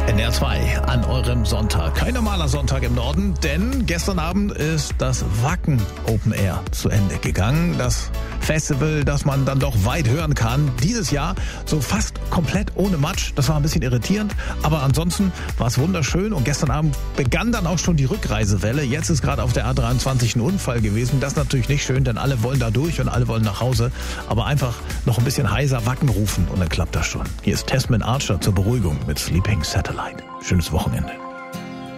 NDR 2 an eurem Sonntag. Kein normaler Sonntag im Norden, denn gestern Abend ist das Wacken Open Air zu Ende gegangen. Das Festival, das man dann doch weit hören kann. Dieses Jahr so fast komplett ohne Matsch. Das war ein bisschen irritierend, aber ansonsten war es wunderschön. Und gestern Abend begann dann auch schon die Rückreisewelle. Jetzt ist gerade auf der A23 ein Unfall gewesen. Das ist natürlich nicht schön, denn alle wollen da durch und alle wollen nach Hause. Aber einfach noch ein bisschen heiser Wacken rufen und dann klappt das schon. Hier ist Tasman Archer zur Beruhigung mit Sleeping Satellite. Schönes Wochenende.